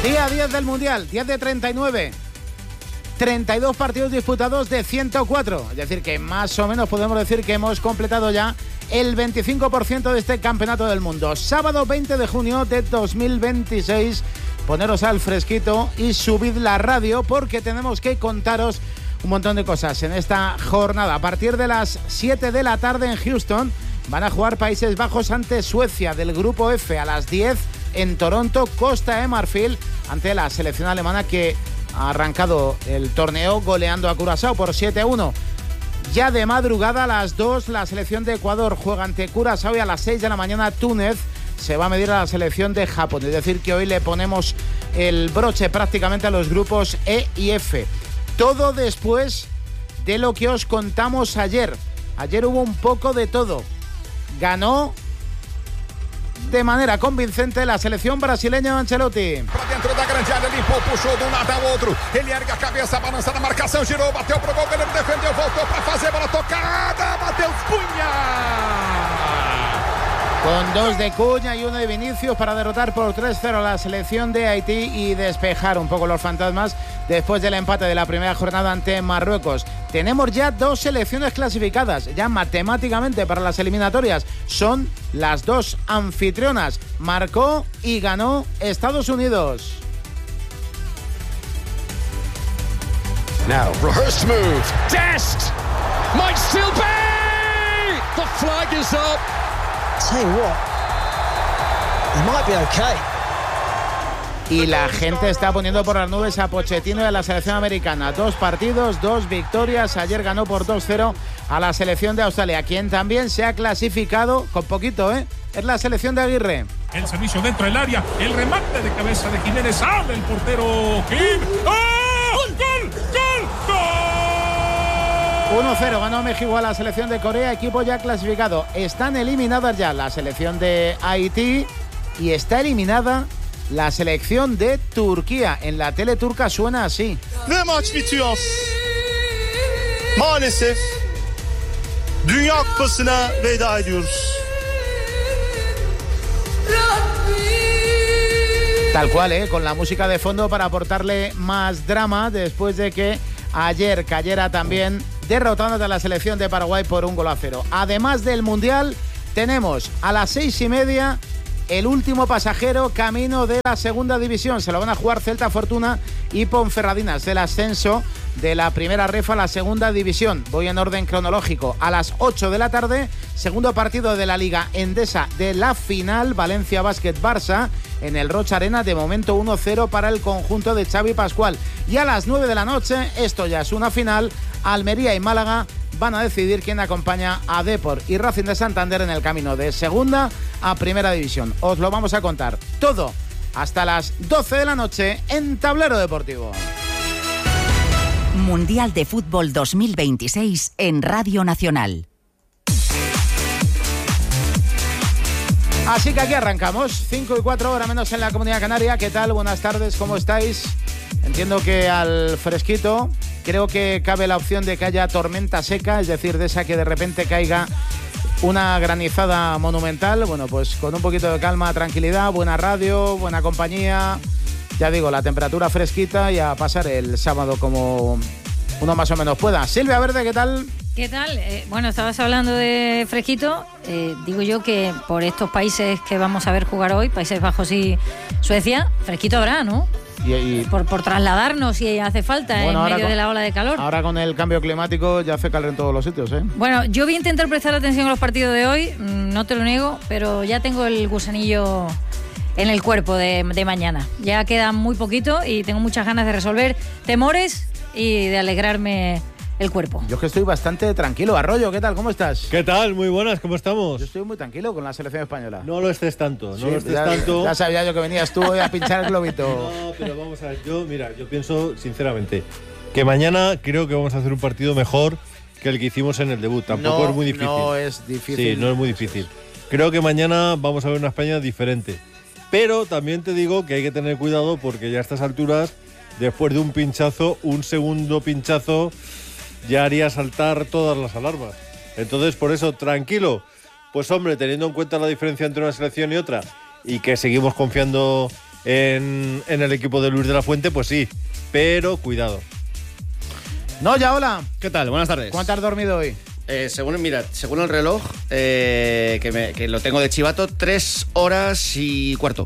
Día 10 del Mundial, 10 de 39. 32 partidos disputados de 104. Es decir, que más o menos podemos decir que hemos completado ya el 25% de este campeonato del mundo. Sábado 20 de junio de 2026. Poneros al fresquito y subid la radio porque tenemos que contaros un montón de cosas en esta jornada. A partir de las 7 de la tarde en Houston van a jugar Países Bajos ante Suecia del grupo F. A las 10 en Toronto, Costa de Marfil ante la selección alemana que ha arrancado el torneo goleando a Curazao por 7-1. Ya de madrugada a las 2 la selección de Ecuador juega ante Curazao y a las 6 de la mañana Túnez se va a medir a la selección de Japón. Es decir, que hoy le ponemos el broche prácticamente a los grupos E y F. Todo después de lo que os contamos ayer. Ayer hubo un poco de todo. Ganó de manera convincente la selección brasileña de Ancelotti. Para dentro da grande área, limpou, puxou de um lado ao outro. Ele ergue a cabeça, balança na marcação, girou, bateu pro gol, ele defendeu, voltou para fazer, bola tocada, Matheus Cunha. Con 2 de Cunha y 1 de Vinicius para derrotar por 3-0 a la selección de Haití y despejar un poco los fantasmas después del empate de la primera jornada ante Marruecos. Tenemos ya 2 selecciones clasificadas, ya matemáticamente para las eliminatorias. Son las 2 anfitrionas. Marcó y ganó Estados Unidos. Now, rehearsed move. Dest! Might still be! The flag is up. Tell you what, it might be okay. Y la gente está poniendo por las nubes a Pochettino y a la selección americana. 2 partidos, 2 victorias. Ayer ganó por 2-0 a la selección de Australia, quien también se ha clasificado con poquito, ¿eh? Es la selección de Aguirre. El servicio dentro del área, el remate de cabeza de Jiménez, sale el portero Kim. ¡Oh! ¡Gol! ¡Gol! ¡Gol! 1-0 ganó México a la selección de Corea, equipo ya clasificado. Están eliminadas ya la selección de Haití y está eliminada la selección de Turquía. En la tele turca suena así. Ve maç bitiyor. Maalesef Dünya Kupası'na veda ediyoruz. Tal cual, con la música de fondo para aportarle más drama después de que ayer cayera también derrotando a la selección de Paraguay por 1-0. Además del Mundial, tenemos a las 6:30 el último pasajero camino de la segunda división. Se lo van a jugar Celta Fortuna y Ponferradinas del ascenso de la primera ref a la segunda división. Voy en orden cronológico. A las 8 de la tarde, segundo partido de la Liga Endesa de la final, Valencia Basket Barça en el Rocha Arena. De momento 1-0 para el conjunto de Xavi Pascual. Y a las 9 de la noche, esto ya es una final, Almería y Málaga van a decidir quién acompaña a Depor y Racing de Santander en el camino de segunda a primera división. Os lo vamos a contar todo hasta las 12 de la noche en Tablero Deportivo. Mundial de Fútbol 2026 en Radio Nacional. Así que aquí arrancamos, 5:04 horas menos en la Comunidad Canaria. ¿Qué tal? Buenas tardes, ¿cómo estáis? Entiendo que al fresquito creo que cabe la opción de que haya tormenta seca, es decir, de esa que de repente caiga una granizada monumental. Bueno, pues con un poquito de calma, tranquilidad, buena radio, buena compañía. Ya digo, la temperatura fresquita y a pasar el sábado como uno más o menos pueda. Silvia Verde, ¿qué tal? ¿Qué tal? Bueno, estabas hablando de fresquito. Digo yo que por estos países que vamos a ver jugar hoy, Países Bajos y Suecia, fresquito habrá, ¿no? Por trasladarnos si hace falta, bueno, en medio de la ola de calor. Ahora con el cambio climático ya hace calor en todos los sitios, ¿eh? Bueno, yo voy a intentar prestar atención a los partidos de hoy, no te lo niego, pero ya tengo el gusanillo en el cuerpo de mañana. Ya queda muy poquito y tengo muchas ganas de resolver temores y de alegrarme el cuerpo. Yo es que estoy bastante tranquilo. Arroyo, ¿qué tal? ¿Cómo estás? ¿Qué tal? Muy buenas, ¿cómo estamos? Yo estoy muy tranquilo con la selección española. No lo estés tanto, sí, ya sabía yo que venías tú hoy a pinchar el globito. No, pero vamos a ver, yo pienso sinceramente que mañana creo que vamos a hacer un partido mejor que el que hicimos en el debut. Tampoco es muy difícil. No es difícil. Sí, no es muy difícil. Creo que mañana vamos a ver una España diferente. Pero también te digo que hay que tener cuidado porque ya a estas alturas, después de un pinchazo, un segundo pinchazo ya haría saltar todas las alarmas. Entonces, por eso, tranquilo. Pues hombre, teniendo en cuenta la diferencia entre una selección y otra y que seguimos confiando en el equipo de Luis de la Fuente, pues sí, pero cuidado. No, ya, hola. ¿Qué tal? Buenas tardes. ¿Cuánto has dormido hoy? Según el reloj, que lo tengo de chivato, 3 horas y cuarto.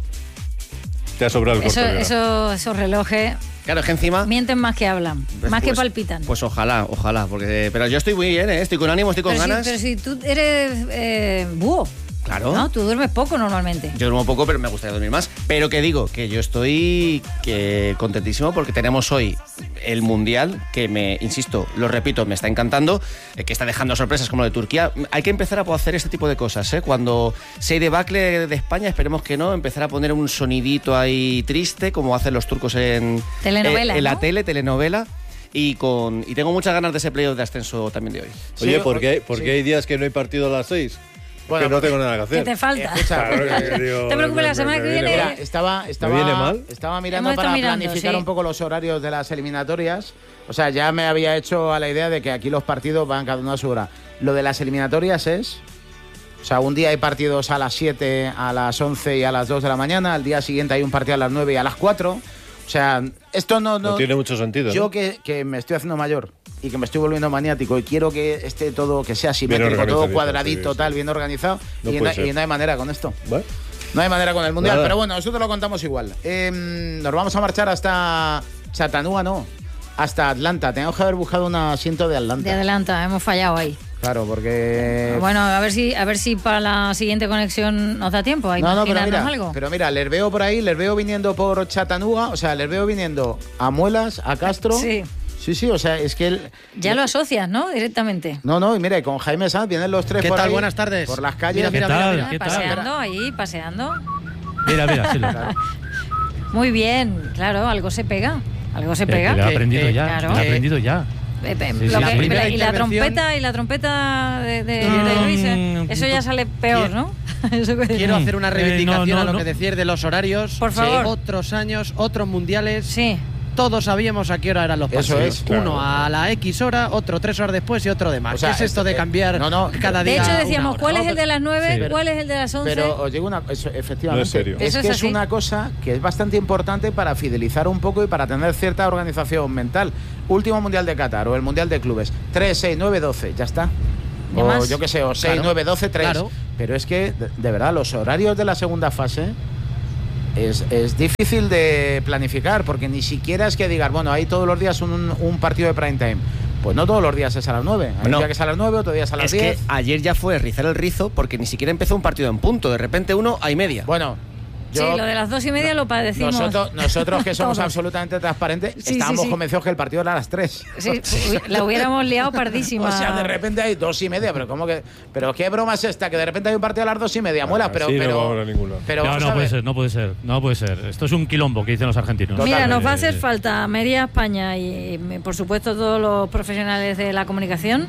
Te ha sobrado el corto. Esos relojes... Claro, es que encima... Mienten más que hablan, más que palpitan. Pues ojalá, porque... Pero yo estoy muy bien, estoy con ánimo, estoy con ganas. Pero si tú eres búho. Claro. No, tú duermes poco normalmente. Yo duermo poco, pero me gustaría dormir más. Pero que digo, que yo estoy contentísimo porque tenemos hoy el Mundial, que insisto, lo repito, me está encantando, que está dejando sorpresas como lo de Turquía. Hay que empezar a poder hacer este tipo de cosas, ¿eh? Cuando se hay debacle de España, esperemos que no, empezar a poner un sonidito ahí triste, como hacen los turcos en la telenovela. Y tengo muchas ganas de ese playoff de ascenso también de hoy. Oye, Sí, ¿por qué hay días que no hay partido a las 6? Bueno, que no tengo nada que hacer. ¿Qué te falta? Claro, No te preocupes, la semana que viene... Mira, estaba mirando Hemos para estado mirando, planificar sí. un poco los horarios de las eliminatorias. O sea, ya me había hecho a la idea de que aquí los partidos van cada uno a su hora. Lo de las eliminatorias es... O sea, un día hay partidos a las 7, a las 11 y a las 2 de la mañana. Al día siguiente hay un partido a las 9 y a las 4. O sea, esto no tiene mucho sentido. Yo ¿no? que me estoy haciendo mayor y que me estoy volviendo maniático y quiero que esté todo, que sea simétrico, todo cuadradito, sí. tal, bien organizado. Y no hay manera con esto. ¿Vale? No hay manera con el Mundial, Nada. pero bueno, nosotros lo contamos igual. Nos vamos a marchar hasta Chattanooga, no, hasta Atlanta. Tenemos que haber buscado un asiento de Atlanta. De Atlanta, hemos fallado ahí. Claro, porque... Bueno, a ver si para la siguiente conexión nos da tiempo a imaginarnos algo. Pero mira, les veo por ahí, les veo viniendo por Chattanooga, o sea, les veo viniendo a Muelas, a Castro. Sí. Sí, o sea, es que... Ya lo asocias, ¿no? Directamente. No, y mira, y con Jaime Sanz vienen los tres ¿Qué por tal? ahí, Buenas tardes. por las calles. ¿Qué tal? ¿Qué tal? Paseando ahí, paseando. Mira, sí, Muy bien, claro, algo se pega. Algo se que pega. lo he aprendido ya. claro. Lo he aprendido ya. Lo sí, que- la primera y la trompeta de Luis, eso ya sale peor, ¿no? Eso que- Quiero hacer una reivindicación no, a lo no. que decir de los horarios. Por favor. Otros años, otros mundiales. Sí. Todos sabíamos a qué hora eran los Eso partidos. es, claro. Uno a la X hora, otro 3 horas después y otro de más. O sea, ¿Qué es esto de cambiar cada De día? hecho, una decíamos, hora? ¿cuál es el de las 9? Sí. ¿Cuál es el de las 11? Pero os digo efectivamente, No es serio. Eso que es es así. una cosa que es bastante importante para fidelizar un poco y para tener cierta organización mental. Último Mundial de Qatar o el Mundial de Clubes. 3, 6, 9, 12, ya está. ¿Ya O más? yo qué sé, o 6, Claro. 9, 12, 3. Claro. Pero es que, de verdad, los horarios de la segunda fase es difícil de planificar, porque ni siquiera es que digas, bueno, hay todos los días un partido de prime time. Pues no todos los días es a las 9. Hay un Bueno, día que es a las 9, otro día es a las Es 10. que ayer ya fue rizar el rizo porque ni siquiera empezó un partido en punto. De repente 1:30. Bueno, Sí, lo de las 2:30 lo padecimos. nosotros que somos Todos. absolutamente transparentes, Sí, estábamos sí. convencidos que el partido era a las 3. Sí, la hubiéramos liado pardísima. O sea, de repente hay 2:30, pero ¿cómo que? ¿Pero qué broma es esta? Que de repente hay un partido a las 2:30, muela, pero... sí, no pero, vamos a ningún lado. pero No, vamos a no puede ver. ser, no puede ser. Esto es un quilombo que dicen los argentinos. Mira, nos va a hacer Eh, falta Media España y, por supuesto, todos los profesionales de la comunicación.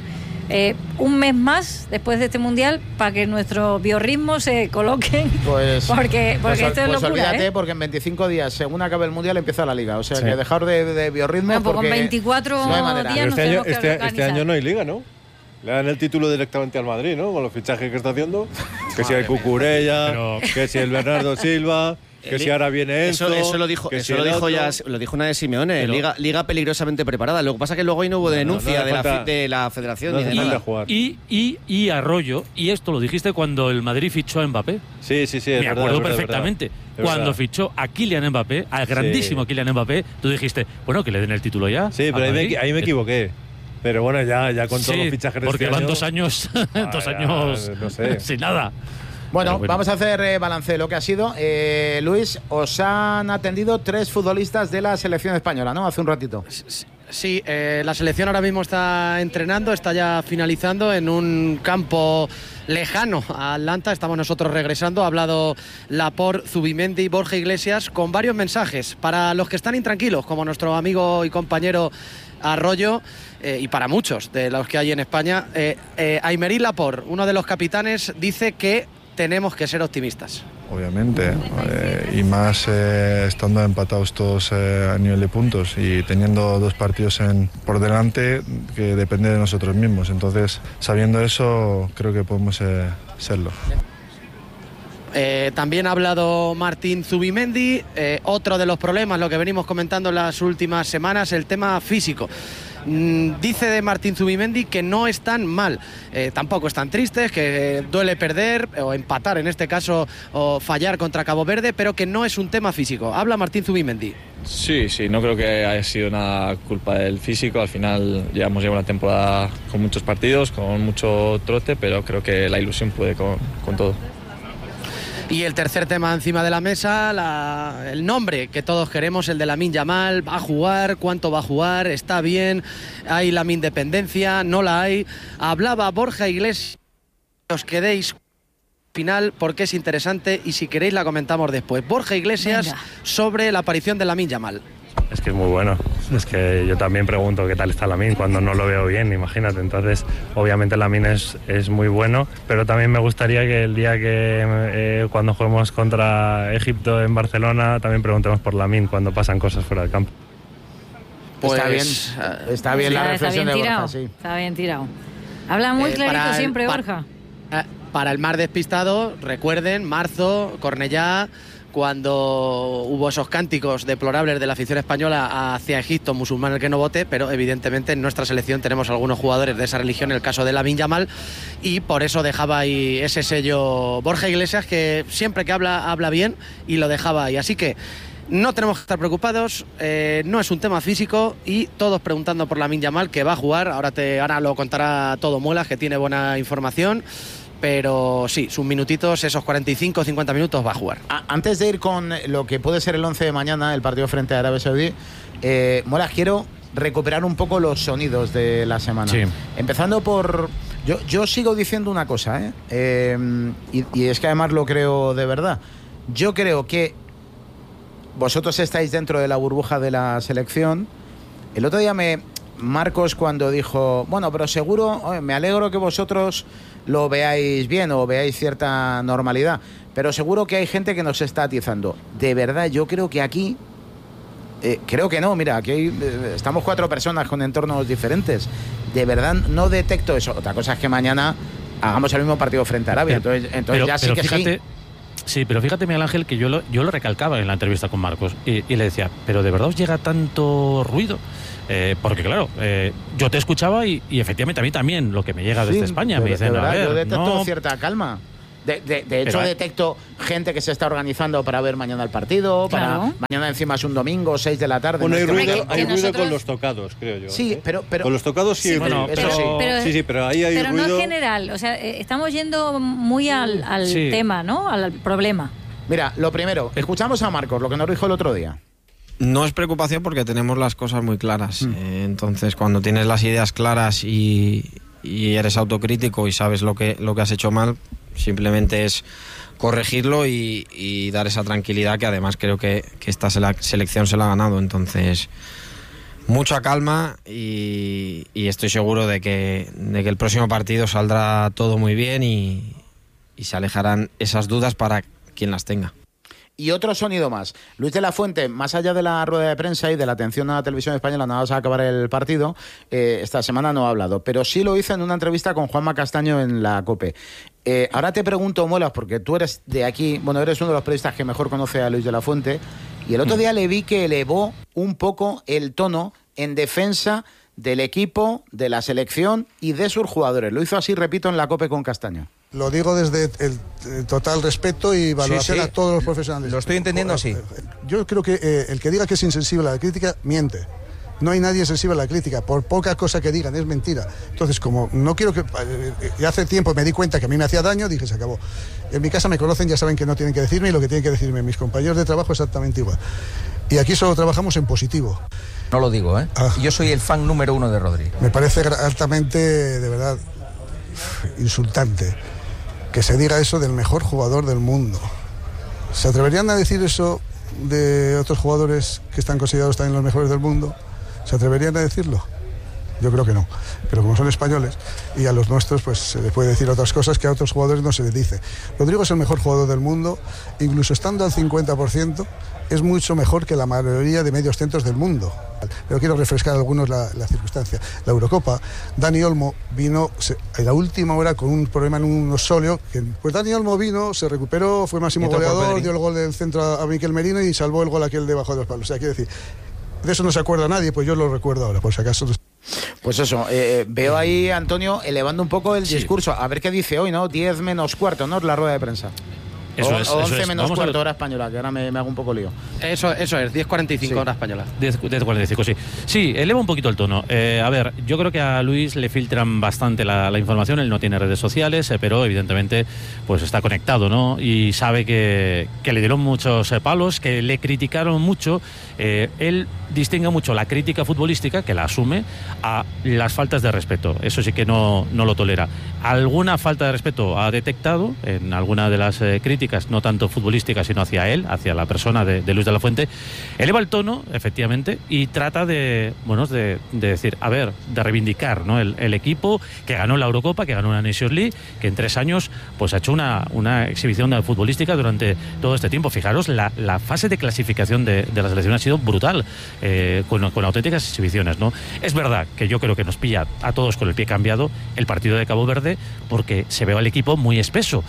Un mes más después de este mundial para que nuestros biorritmos se coloquen. Pues, porque esto es pues locura, olvídate, ¿eh? porque en 25 días, según acabe el mundial, empieza la liga. O sea, Sí. que dejar de biorritmos. Bueno, pues con porque 24 no hay manera. días Pero nos tenemos que este organizar. año no hay liga, ¿no? Le dan el título directamente al Madrid, ¿no? Con los fichajes que está haciendo. Que si el Cucurella, Pero- que si el Bernardo Silva, que si ahora viene Enzo. Eso lo dijo, que eso si lo el dijo otro. ya, lo dijo una de Simeone, Pero- liga peligrosamente preparada. Lo que pasa es que luego ahí no hubo denuncia no hace falta- de la federación No ni hace de falta nada. jugar. Y Arroyo, y esto lo dijiste cuando el Madrid fichó a Mbappé. Sí, es Me verdad, acuerdo es verdad, perfectamente. es verdad. Cuando Es verdad. fichó a Kylian Mbappé, al grandísimo Kylian Mbappé, tú dijiste, bueno, que le den el título ya. Sí, pero al Madrid. ahí me equivoqué. Pero bueno, ya con todos Sí, los fichajes de porque este van año, 2 años, dos ya, años no sé. sin nada. Bueno, Pero bueno. vamos a hacer balance de lo que ha sido. Luis, os han atendido 3 futbolistas de la selección española, ¿no? Hace un ratito. Sí, la selección ahora mismo está entrenando, está ya finalizando en un campo lejano a Atlanta. Estamos nosotros regresando. Ha hablado Laporte, Zubimendi, Borja Iglesias con varios mensajes para los que están intranquilos, como nuestro amigo y compañero Arroyo, y para muchos de los que hay en España. Aymeric Laporte, uno de los capitanes, dice que tenemos que ser optimistas. Obviamente, y más estando empatados todos a nivel de puntos y teniendo 2 partidos por delante que depende de nosotros mismos. Entonces, sabiendo eso, creo que podemos serlo. También ha hablado Martín Zubimendi. Otro de los problemas, lo que venimos comentando en las últimas semanas, el tema físico. Dice de Martín Zubimendi que no están mal, tampoco están tristes, que duele perder o empatar en este caso o fallar contra Cabo Verde, pero que no es un tema físico. Habla Martín Zubimendi. Sí, no creo que haya sido una culpa del físico. Al final llevamos una temporada con muchos partidos, con mucho trote, pero creo que la ilusión puede con todo. Y el tercer tema encima de la mesa, el nombre que todos queremos, el de Lamine Yamal. ¿Va a jugar? ¿Cuánto va a jugar? ¿Está bien? ¿Hay Lamine dependencia? ¿No la hay? Hablaba Borja Iglesias. Os quedéis final porque es interesante y si queréis la comentamos después. Borja Iglesias sobre la aparición de Lamine Yamal. Es que es muy bueno. Es que yo también pregunto qué tal está Lamine cuando no lo veo bien, imagínate. Entonces, obviamente Lamine es muy bueno, pero también me gustaría que el día que cuando juguemos contra Egipto en Barcelona también preguntemos por Lamine cuando pasan cosas fuera del campo. Pues está bien la reflexión de Borja, sí. Está bien tirado. Habla muy clarito siempre, Borja. Para el más despistado, recuerden, marzo, Cornellá, cuando hubo esos cánticos deplorables de la afición española hacia Egipto, musulmán el que no vote, pero evidentemente en nuestra selección tenemos algunos jugadores de esa religión, el caso de Lamine Yamal, y por eso dejaba ahí ese sello Borja Iglesias, que siempre que habla bien, y lo dejaba ahí. Así que no tenemos que estar preocupados, no es un tema físico, y todos preguntando por Lamine Yamal, que va a jugar. Ahora lo contará todo Muelas, que tiene buena información. Pero sí, sus minutitos, esos 45 o 50 minutos va a jugar. Antes de ir con lo que puede ser el 11 de mañana, el partido frente a Arabia Saudí, Molas, quiero recuperar un poco los sonidos de la semana. Sí. Empezando por... Yo sigo diciendo una cosa, y es que además lo creo de verdad. Yo creo que vosotros estáis dentro de la burbuja de la selección. El otro día Marcos, cuando dijo, bueno, pero seguro, me alegro que vosotros lo veáis bien o veáis cierta normalidad, pero seguro que hay gente que nos está atizando. De verdad, yo creo que aquí, creo que no, mira, aquí estamos 4 personas con entornos diferentes. De verdad no detecto eso. Otra cosa es que mañana hagamos el mismo partido frente a Arabia, entonces ya sí que fíjate, sí. Sí, pero fíjate, Miguel Ángel, que yo lo recalcaba en la entrevista con Marcos y le decía, pero ¿de verdad os llega tanto ruido? Porque claro, yo te escuchaba y efectivamente a mí también lo que me llega desde España me dicen, a ver, yo detecto cierta calma. De hecho, detecto gente que se está organizando para ver mañana el partido. Claro. Mañana encima es un domingo, 6 de la tarde. Bueno, hay ruido con los tocados, creo yo. Sí, pero con los tocados sí. Bueno, pero ahí hay pero ruido. Pero no en general. O sea, estamos yendo muy al tema, ¿no? Al problema. Mira, lo primero, escuchamos a Marcos, lo que nos dijo el otro día. No es preocupación porque tenemos las cosas muy claras. Entonces, cuando tienes las ideas claras y eres autocrítico y sabes lo que has hecho mal, simplemente es corregirlo y dar esa tranquilidad que además creo que esta selección se la ha ganado. Entonces, mucha calma y estoy seguro de que el próximo partido saldrá todo muy bien y se alejarán esas dudas para quien las tenga. Y otro sonido más. Luis de la Fuente, más allá de la rueda de prensa y de la atención a la televisión española nada más a acabar el partido, esta semana no ha hablado, pero sí lo hizo en una entrevista con Juanma Castaño en la COPE. Ahora te pregunto, Molas, porque tú eres de aquí, bueno, eres uno de los periodistas que mejor conoce a Luis de la Fuente, y el otro día le vi que elevó un poco el tono en defensa del equipo, de la selección y de sus jugadores. Lo hizo así, repito, en la COPE con Castaño. Lo digo desde el total respeto y valoración a todos los profesionales. Lo estoy entendiendo así. Yo creo que el que diga que es insensible a la crítica, miente. No hay nadie sensible a la crítica, por poca cosa que digan, es mentira. Entonces, como no quiero que... Ya hace tiempo me di cuenta que a mí me hacía daño, dije, se acabó. En mi casa me conocen, ya saben que no tienen que decirme, y lo que tienen que decirme mis compañeros de trabajo exactamente igual. Y aquí solo trabajamos en positivo. No lo digo, ¿eh? Yo soy el fan número 1 de Rodri. Me parece altamente, de verdad, insultante que se diga eso del mejor jugador del mundo. ¿Se atreverían a decir eso de otros jugadores que están considerados también los mejores del mundo? ¿Se atreverían a decirlo? Yo creo que no. Pero como son españoles y a los nuestros pues se les puede decir otras cosas que a otros jugadores no se les dice. Rodrigo es el mejor jugador del mundo, incluso estando al 50%, es mucho mejor que la mayoría de medios centros del mundo. Pero quiero refrescar a algunos la circunstancia. La Eurocopa, Dani Olmo vino en la última hora con un problema en un osóleo. Pues Dani Olmo vino, se recuperó, fue máximo goleador, dio el gol del centro a Mikel Merino y salvó el gol aquel debajo de los palos. O sea, quiero decir, de eso no se acuerda nadie, pues yo lo recuerdo ahora, por si acaso. Pues eso, veo ahí, Antonio, elevando un poco el discurso. A ver qué dice hoy, ¿no? 10 menos cuarto, ¿no? La rueda de prensa. Eso es, 11 menos cuarto hora española, que ahora me hago un poco lío. Eso es, 10:45 hora española. 10:45, sí. Sí, eleva un poquito el tono. A ver, yo creo que a Luis le filtran bastante la información, él no tiene redes sociales, pero evidentemente pues está conectado, ¿no? Y sabe que le dieron muchos palos, que le criticaron mucho. Él distingue mucho la crítica futbolística, que la asume, a las faltas de respeto. Eso sí que no lo tolera. Alguna falta de respeto ha detectado en alguna de las críticas, no tanto futbolísticas, sino hacia él, hacia la persona de Luis de la Fuente. Eleva el tono, efectivamente, y trata de decir, a ver, de reivindicar, ¿no? el equipo que ganó la Eurocopa, que ganó una Nations League, que en 3 años pues ha hecho una exhibición futbolística durante todo este tiempo. Fijaros, la fase de clasificación de la selección ha sido brutal, con auténticas exhibiciones, ¿no? Es verdad que yo creo que nos pilla a todos con el pie cambiado el partido de Cabo Verde, porque se ve al equipo muy espeso,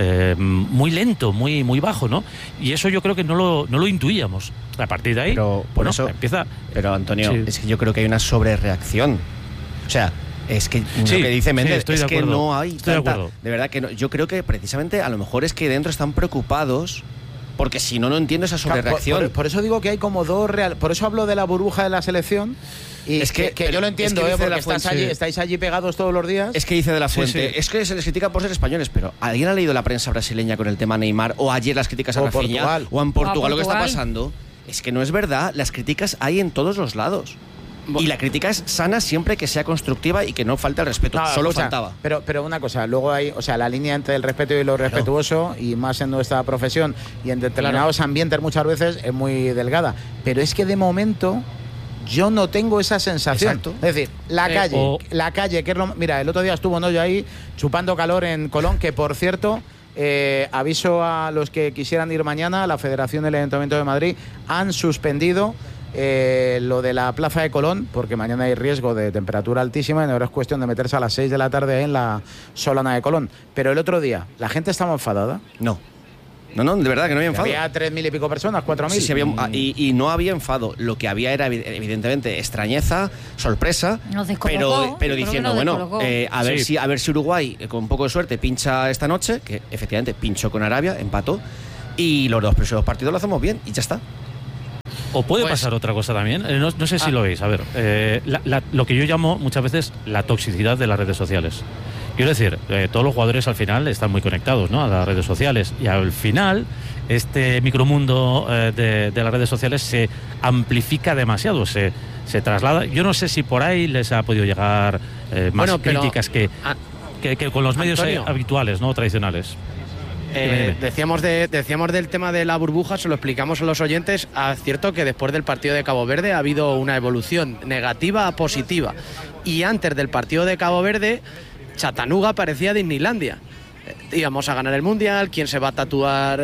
muy lento, muy bajo, ¿no? Y eso yo creo que no lo intuíamos. A partir de ahí, pero por eso empieza. Pero Antonio, es que yo creo que hay una sobrereacción. O sea, es que lo que dice Méndez es que no hay tanta, de verdad que no. Yo creo que precisamente a lo mejor es que dentro están preocupados, porque si no entiendo esa sobrereacción. Por eso digo que hay como dos por eso hablo de la burbuja de la selección. Y es que yo lo entiendo, es que porque estáis allí pegados todos los días. Es que dice de la Fuente, es que se les critica por ser españoles, pero ¿alguien ha leído la prensa brasileña con el tema Neymar? O ayer las críticas a Rafinha, o en Portugal lo que está pasando. Es que no es verdad, las críticas hay en todos los lados. Y la crítica es sana siempre que sea constructiva y que no falte el respeto. Solo faltaba. Pero una cosa, luego hay, la línea entre el respeto y lo respetuoso, y más en nuestra profesión y en determinados ambientes muchas veces es muy delgada. Pero es que de momento yo no tengo esa sensación. Exacto. Es decir, la calle, que es mira, el otro día estuvo yo ahí chupando calor en Colón, que por cierto, aviso a los que quisieran ir mañana, la Federación del Ayuntamiento de Madrid han suspendido lo de la Plaza de Colón, porque mañana hay riesgo de temperatura altísima y ahora es cuestión de meterse a las 6 de la tarde en la Solana de Colón. Pero el otro día, ¿la gente estaba enfadada? No, de verdad que no había enfado. Había 3.000 y pico personas, 4.000. Sí, y no había enfado. Lo que había era, evidentemente, extrañeza, sorpresa. Pero diciendo, a ver si Uruguay, con un poco de suerte, pincha esta noche, que efectivamente pinchó con Arabia, empató, y los 2 próximos partidos lo hacemos bien, y ya está. O puede pasar otra cosa también, no sé si lo veis. A ver, lo que yo llamo muchas veces la toxicidad de las redes sociales. Quiero decir, todos los jugadores al final están muy conectados, ¿no?, a las redes sociales, y al final este micromundo de las redes sociales se amplifica demasiado, se traslada. Yo no sé si por ahí les ha podido llegar más críticas que con los medios habituales, ¿no?, tradicionales. Decíamos del tema de la burbuja, se lo explicamos a los oyentes. Es cierto que después del partido de Cabo Verde ha habido una evolución negativa a positiva, y antes del partido de Cabo Verde Chattanooga parecía Disneylandia. Íbamos a ganar el Mundial, ¿quién se va a tatuar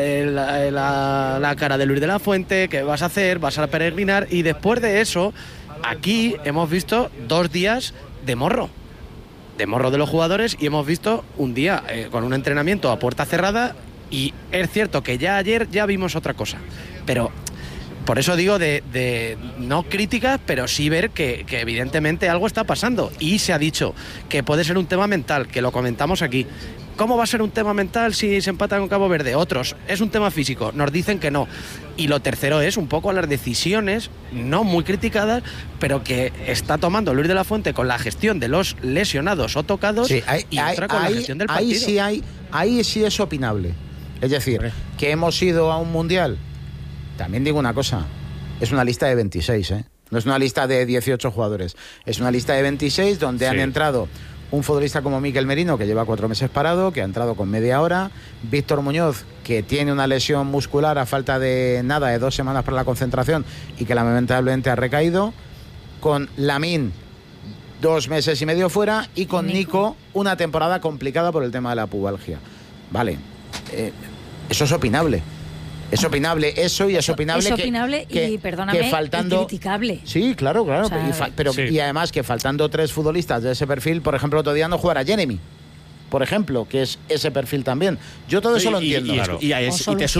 la cara de Luis de la Fuente? ¿Qué vas a hacer? ¿Vas a peregrinar? Y después de eso, aquí hemos visto 2 días de morro de los jugadores, y hemos visto un día con un entrenamiento a puerta cerrada, y es cierto que ya ayer ya vimos otra cosa, pero por eso digo de no críticas, pero sí ver que evidentemente algo está pasando, y se ha dicho que puede ser un tema mental, que lo comentamos aquí. ¿Cómo va a ser un tema mental si se empata con Cabo Verde? Otros, es un tema físico, nos dicen que no. Y lo tercero es un poco las decisiones, no muy criticadas, pero que está tomando Luis de la Fuente con la gestión de los lesionados o tocados, y otra con la gestión del partido. Ahí sí es opinable. Es decir, que hemos ido a un Mundial. También digo una cosa, es una lista de 26, no es una lista de 18 jugadores, es una lista de 26 donde han entrado un futbolista como Mikel Merino, que lleva 4 meses parado, que ha entrado con media hora, Víctor Muñoz, que tiene una lesión muscular a falta de 2 semanas para la concentración y que lamentablemente ha recaído, con Lamine, 2 meses y medio fuera, y con Nico una temporada complicada por el tema de la pubalgia. Vale, eso es opinable. Es opinable eso, y es opinable es opinable y, perdóname, que faltando... y criticable. Sí, claro. O sea, Y además que faltando 3 futbolistas de ese perfil, por ejemplo, otro día no jugara Jeremy, por ejemplo, que es ese perfil también. Yo todo eso lo entiendo. Y te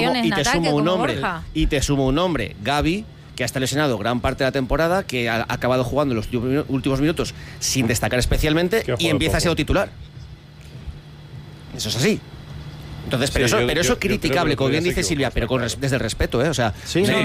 sumo un nombre, Gavi, que ha estado lesionado gran parte de la temporada, que ha acabado jugando los últimos minutos sin destacar especialmente y empieza a ser titular. Eso es así. Entonces, pero eso es criticable, como bien dice Silvia, pero desde el respeto, ¿eh? O sea,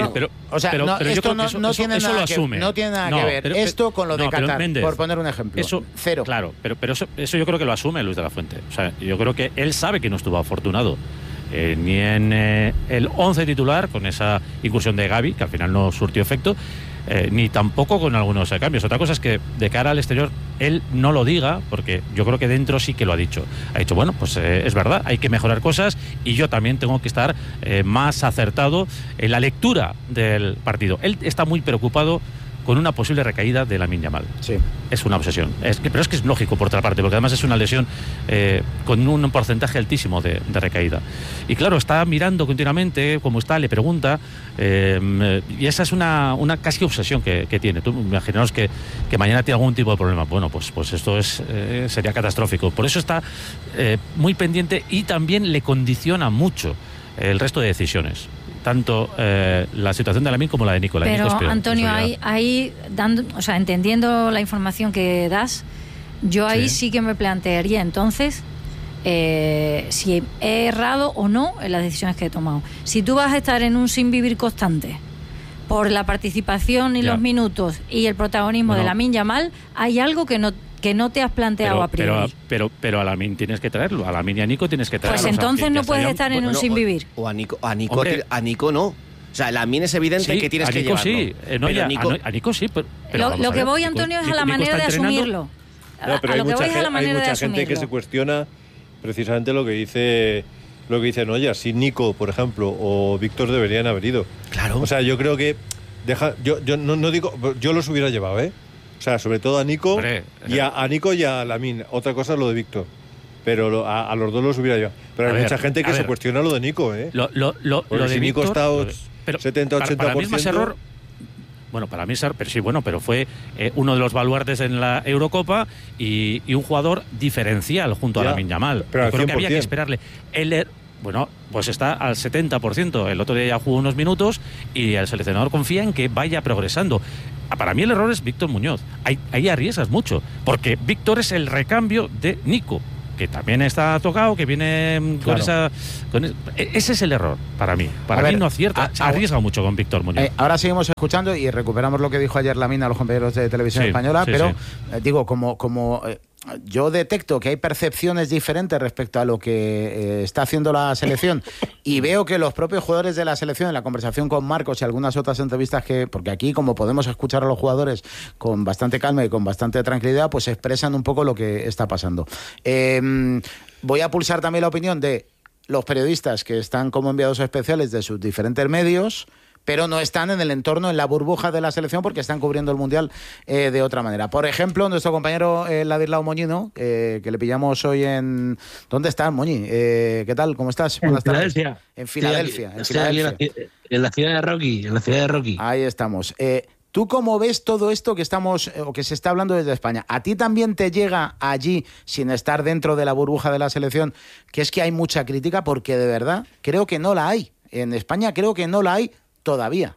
esto no tiene nada que ver esto con lo de Qatar, Méndez, por poner un ejemplo. Eso, cero. Claro, pero eso yo creo que lo asume Luis de la Fuente. O sea, yo creo que él sabe que no estuvo afortunado ni en el 11 titular, con esa incursión de Gavi, que al final no surtió efecto, ni tampoco con algunos cambios. Otra cosa es que de cara al exterior él no lo diga, porque yo creo que dentro sí que lo ha dicho. Ha dicho, bueno, pues es verdad, hay que mejorar cosas, y yo también tengo que estar más acertado en la lectura del partido. Él está muy preocupado con una posible recaída de Lamine Yamal. Sí. Es una obsesión. Pero es que es lógico, por otra parte, porque además es una lesión con un porcentaje altísimo de recaída. Y claro, está mirando continuamente cómo está, le pregunta, y esa es una casi obsesión que tiene. Tú imaginaos que mañana tiene algún tipo de problema. Bueno, pues esto sería catastrófico. Por eso está muy pendiente, y también le condiciona mucho el resto de decisiones. Tanto la situación de Lamine como la de Nico. Pero Nico Antonio, ahí entendiendo la información que das, yo ahí sí que me plantearía entonces si he errado o no en las decisiones que he tomado. Si tú vas a estar en un sin vivir constante por la participación y los minutos y el protagonismo de Lamine Yamal, hay algo que no te has planteado a priori. Pero a Lamine tienes que traerlo, a Lamine y a Nico tienes que traerlo. Pues entonces no puedes estar en un sin vivir. O a Nico no. O sea, Lamine es evidente que tienes que llevarlo. Sí, a Nico sí, pero lo que voy, Antonio, es a la manera de asumirlo. No, pero hay mucha gente que se cuestiona precisamente lo que dice Noya. Si Nico, por ejemplo, o Víctor deberían haber ido. Claro. O sea, yo creo que yo no digo, yo los hubiera llevado, ¿eh? O sea, sobre todo a Nico, a Nico y a Lamine. Otra cosa es lo de Víctor. Pero a los dos los hubiera llevado. Pero hay mucha gente que se cuestiona lo de Nico, ¿eh? Lo de si Nico está 70-80%. Para mí es más error. Bueno, para mí es error, pero fue uno de los baluartes en la Eurocopa y un jugador diferencial junto a Lamine Yamal. Pero creo que había que esperarle. Bueno, pues está al 70%. El otro día ya jugó unos minutos, y el seleccionador confía en que vaya progresando. Para mí el error es Víctor Muñoz. Ahí arriesgas mucho, porque Víctor es el recambio de Nico, que también está tocado, que viene con esa... Ese es el error para mí. Para mí no acierta. Arriesga mucho con Víctor Muñoz. Ahora seguimos escuchando y recuperamos lo que dijo ayer Lamine a los compañeros de Televisión Española, pero digo, como yo detecto que hay percepciones diferentes respecto a lo que está haciendo la selección, y veo que los propios jugadores de la selección, en la conversación con Marcos y algunas otras entrevistas porque aquí, como podemos escuchar a los jugadores con bastante calma y con bastante tranquilidad, pues expresan un poco lo que está pasando. Voy a pulsar también la opinión de los periodistas que están como enviados especiales de sus diferentes medios, pero no están en el entorno, en la burbuja de la selección, porque están cubriendo el Mundial de otra manera. Por ejemplo, nuestro compañero Ladislao Moñino, que le pillamos hoy en... ¿Dónde estás, Moñi? ¿Qué tal? ¿Cómo estás? Buenas tardes. En Filadelfia. En la ciudad de Rocky. Ahí estamos. ¿Tú cómo ves todo esto que estamos o que se está hablando desde España? ¿A ti también te llega allí, sin estar dentro de la burbuja de la selección, que es que hay mucha crítica? Porque de verdad creo que no la hay. En España creo que no la hay todavía.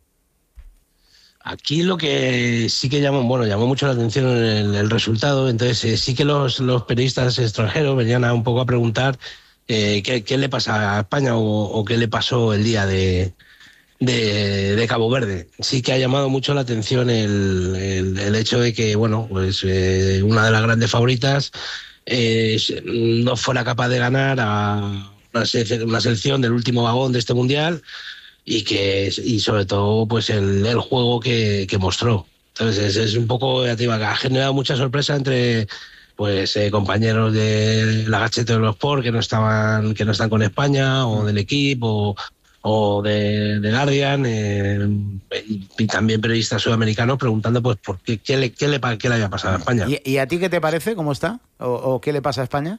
Aquí lo que sí que llamó mucho la atención el resultado. Entonces sí que los periodistas extranjeros venían un poco a preguntar qué le pasa a España o qué le pasó el día de Cabo Verde. Sí que ha llamado mucho la atención el hecho de que una de las grandes favoritas no fuera capaz de ganar a una selección del último vagón de este Mundial, y sobre todo pues el juego que mostró. Entonces es un poco, ya te digo, ha generado mucha sorpresa entre compañeros de la Gacheta de los Sport que no están con España, o del equipo, o de Guardian, y también periodistas sudamericanos preguntando pues por qué le había pasado a España. ¿Y a ti qué te parece? ¿Cómo está? ¿O qué le pasa a España?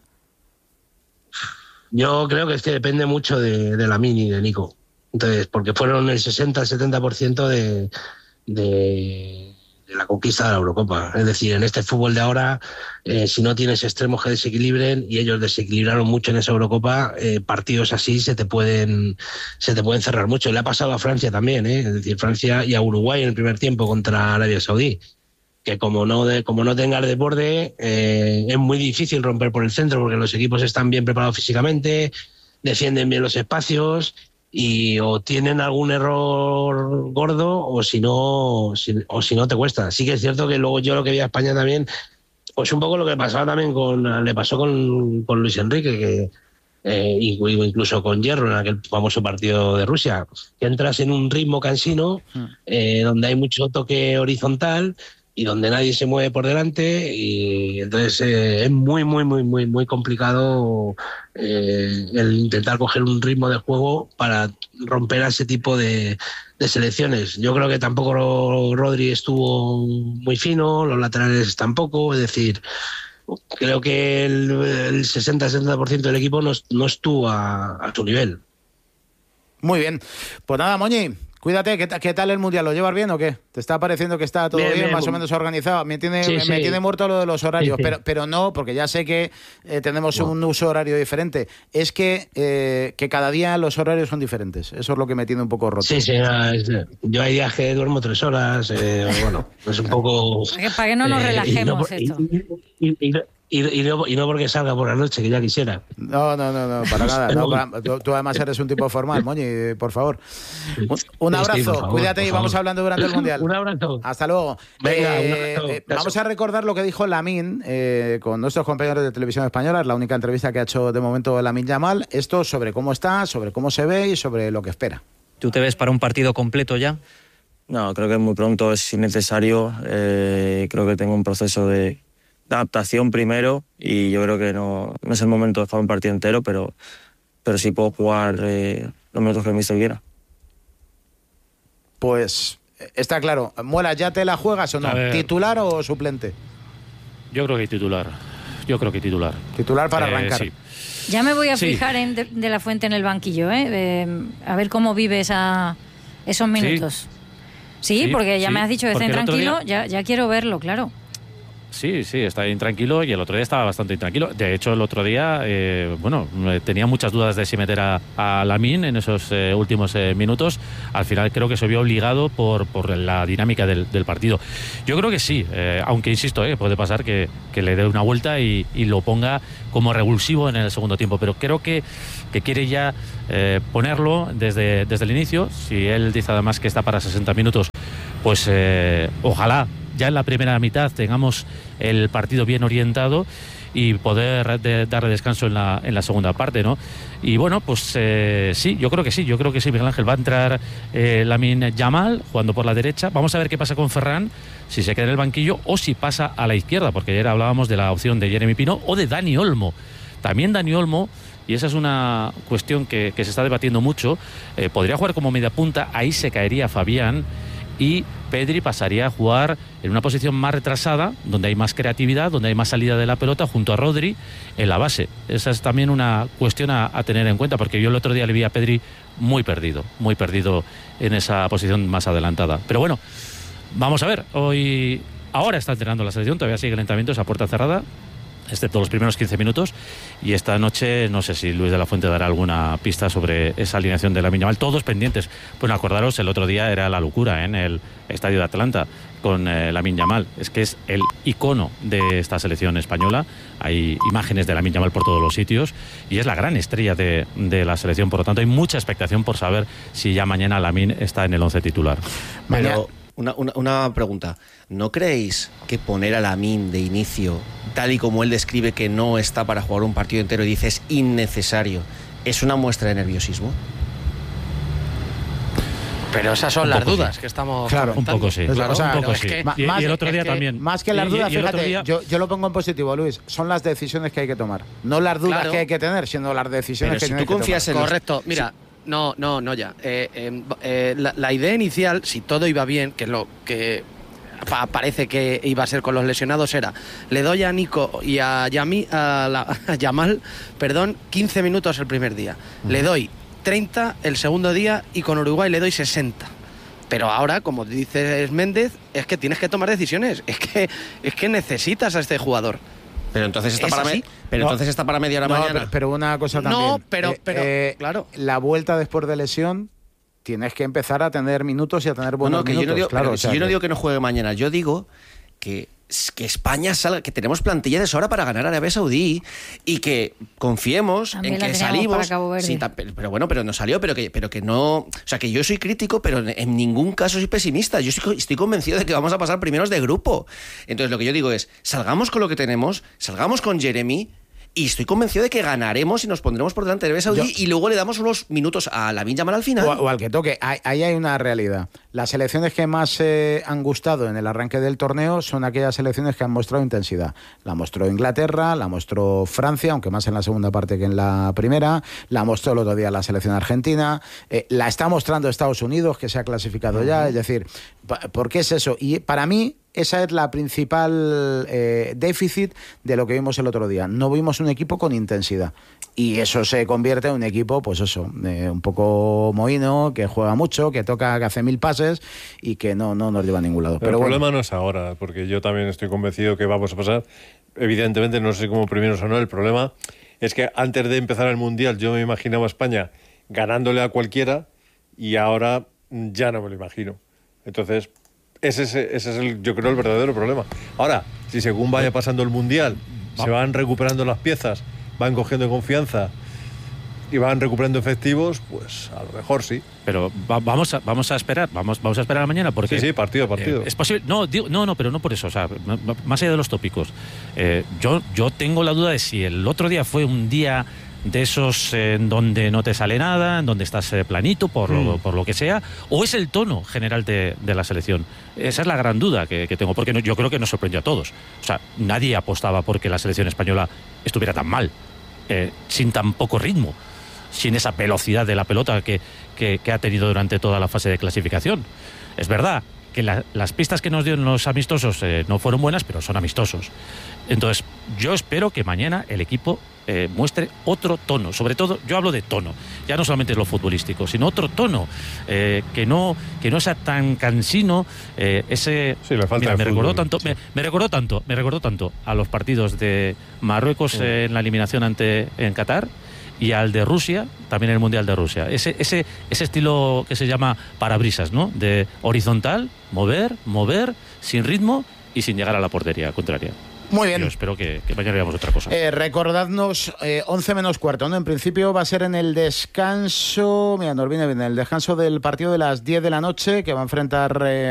Yo creo que es que depende mucho de Lamine y de Nico. Entonces, porque fueron el 60-70% de la conquista de la Eurocopa. Es decir, en este fútbol de ahora, si no tienes extremos que desequilibren, y ellos desequilibraron mucho en esa Eurocopa, partidos así se te pueden cerrar mucho. Le ha pasado a Francia también, es decir, Francia y a Uruguay en el primer tiempo contra Arabia Saudí, que como no tengas desborde, es muy difícil romper por el centro, porque los equipos están bien preparados físicamente, defienden bien los espacios, y o tienen algún error gordo o si no te cuesta. Sí que es cierto que luego yo lo que vi a España también, pues un poco lo que pasaba también le pasó con Luis Enrique, que incluso con Hierro en aquel famoso partido de Rusia, que entras en un ritmo cansino, donde hay mucho toque horizontal y donde nadie se mueve por delante, y entonces es muy complicado el intentar coger un ritmo de juego para romper a ese tipo de selecciones. Yo creo que tampoco Rodri estuvo muy fino, los laterales tampoco, es decir, creo que el 60-70% del equipo no estuvo a su nivel. Muy bien, pues nada, Moñi, cuídate. ¿Qué tal el Mundial? ¿Lo llevas bien o qué? ¿Te está pareciendo que está todo bien más o menos organizado? Me tiene muerto lo de los horarios, sí. Pero no, porque ya sé que tenemos un uso horario diferente. Es que cada día los horarios son diferentes. Eso es lo que me tiene un poco roto. Sí, yo hay días que duermo 3 horas, bueno, es un poco... Para que no nos relajemos esto. Y no porque salga por la noche, que ya quisiera. No, para nada. Tú además eres un tipo formal, Moñi, por favor. Un abrazo, sí, favor, cuídate y vamos hablando durante el Mundial. Un abrazo. Hasta luego. Venga, un abrazo. Vamos a recordar lo que dijo Lamine con nuestros compañeros de Televisión Española. Es la única entrevista que ha hecho de momento Lamine Yamal. Esto sobre cómo está, sobre cómo se ve y sobre lo que espera. ¿Tú te ves para un partido completo ya? No, creo que muy pronto, es innecesario. Creo que tengo un proceso de adaptación primero y yo creo que no es el momento de jugar un partido entero, pero sí puedo jugar los minutos que el míster quiera. Pues está claro. Muela, ¿ya te la juegas o no? ¿Titular o suplente? Yo creo que titular. Titular para arrancar. Sí. Ya me voy a fijar en De la Fuente en el banquillo, a ver cómo vive esos minutos. Sí, porque ya me has dicho que está intranquilo, ya quiero verlo, claro. Sí, está intranquilo y el otro día estaba bastante intranquilo. De hecho, el otro día, tenía muchas dudas de si meter a Lamine en esos últimos minutos. Al final creo que se vio obligado por la dinámica del partido. Yo creo que sí, aunque insisto, puede pasar que le dé una vuelta y lo ponga como revulsivo en el segundo tiempo. Pero creo que quiere ya ponerlo desde el inicio. Si él dice además que está para 60 minutos, pues ojalá ya en la primera mitad tengamos el partido bien orientado y poder darle descanso en la segunda parte, ¿no? Y bueno, pues sí, yo creo que sí, Miguel Ángel. Va a entrar Lamine Yamal jugando por la derecha. Vamos a ver qué pasa con Ferran, si se queda en el banquillo o si pasa a la izquierda, porque ayer hablábamos de la opción de Jeremy Pino o de Dani Olmo. También Dani Olmo, y esa es una cuestión que se está debatiendo mucho, podría jugar como media punta, ahí se caería Fabián, y Pedri pasaría a jugar en una posición más retrasada, donde hay más creatividad, donde hay más salida de la pelota, junto a Rodri en la base. Esa es también una cuestión a tener en cuenta, porque yo el otro día le vi a Pedri muy perdido en esa posición más adelantada. Pero bueno, vamos a ver. Ahora está entrenando la selección, todavía sigue el entrenamiento, esa puerta cerrada, excepto los primeros 15 minutos, y esta noche no sé si Luis de la Fuente dará alguna pista sobre esa alineación de Lamine Yamal. Todos pendientes. Bueno, acordaros, el otro día era la locura en el estadio de Atlanta con Lamine Yamal. Es que es el icono de esta selección española. Hay imágenes de Lamine Yamal por todos los sitios y es la gran estrella de la selección. Por lo tanto, hay mucha expectación por saber si ya mañana Lamine está en el 11 titular. Pero una pregunta. ¿No creéis que poner a Lamine de inicio, tal y como él describe que no está para jugar un partido entero y dice es innecesario, es una muestra de nerviosismo? Pero esas son las dudas que estamos Claro, un poco sí. Claro, un poco sí. Y el otro día también. Más que las dudas, fíjate, yo lo pongo en positivo, Luis, son las decisiones que hay que tomar. No las dudas que hay que tener, sino las decisiones que hay que tomar. Correcto, mira, No, ya. La idea inicial, si todo iba bien, que es lo que parece que iba a ser con los lesionados, era: le doy a Nico y a Yamal, 15 minutos el primer día. Le doy 30 el segundo día y con Uruguay le doy 60. Pero ahora, como dices Méndez, es que tienes que tomar decisiones. Es que necesitas a este jugador. Pero entonces está para media hora mañana. Pero una cosa también. No, pero claro. La vuelta después de lesión, tienes que empezar a tener minutos y a tener buenos minutos. Yo no digo que no juegue mañana. Yo digo que España salga, que tenemos plantilla de sobra para ganar a Arabia Saudí y que confiemos también en que salimos. Sí, pero no salió, pero que no. O sea, que yo soy crítico, pero en ningún caso soy pesimista. Yo estoy convencido de que vamos a pasar primeros de grupo. Entonces, lo que yo digo es: salgamos con lo que tenemos, salgamos con Jeremy. Y estoy convencido de que ganaremos y nos pondremos por delante de Arabia Saudí y luego le damos unos minutos a Lamine Yamal al final. O al que toque. Ahí hay una realidad. Las selecciones que más han gustado en el arranque del torneo son aquellas selecciones que han mostrado intensidad. La mostró Inglaterra, la mostró Francia, aunque más en la segunda parte que en la primera. La mostró el otro día la selección argentina. La está mostrando Estados Unidos, que se ha clasificado ya. Es decir, ¿por qué es eso? Y para mí, esa es la principal déficit de lo que vimos el otro día. No vimos un equipo con intensidad. Y eso se convierte en un equipo, pues eso, un poco mohino, que juega mucho, que toca, que hace 1000 pases y que no nos lleva a ningún lado. Pero el problema no es ahora, porque yo también estoy convencido que vamos a pasar. Evidentemente, no sé cómo primeros o no. El problema es que antes de empezar el Mundial yo me imaginaba a España ganándole a cualquiera y ahora ya no me lo imagino. Entonces, ese es yo creo, el verdadero problema. Ahora, si según vaya pasando el Mundial, se van recuperando las piezas, van cogiendo confianza y van recuperando efectivos, pues a lo mejor sí. Pero vamos a esperar a mañana, porque sí, partido a partido. Es posible. No, pero no por eso. O sea, más allá de los tópicos, yo tengo la duda de si el otro día fue un día de esos en donde no te sale nada, en donde estás planito por lo que sea, o es el tono general de la selección. Esa es la gran duda que tengo, porque yo creo que nos sorprendió a todos. O sea, nadie apostaba porque la selección española estuviera tan mal, sin tan poco ritmo, sin esa velocidad de la pelota que ha tenido durante toda la fase de clasificación. Es verdad que las pistas que nos dio en los amistosos no fueron buenas, pero son amistosos. Entonces, yo espero que mañana el equipo muestre otro tono. Sobre todo, yo hablo de tono, ya no solamente es lo futbolístico, sino otro tono, que no sea tan cansino. Me recordó tanto a los partidos de Marruecos en la eliminación en Qatar, y al de Rusia, también en el Mundial de Rusia. Ese estilo que se llama parabrisas, ¿no? De horizontal, mover, sin ritmo y sin llegar a la portería contraria. Muy bien. Yo espero que mañana veamos otra cosa. Recordadnos, 11 menos cuarto, ¿no? En principio va a ser en el descanso, mira, nos viene bien, el descanso del partido de las 10 de la noche, que va a enfrentar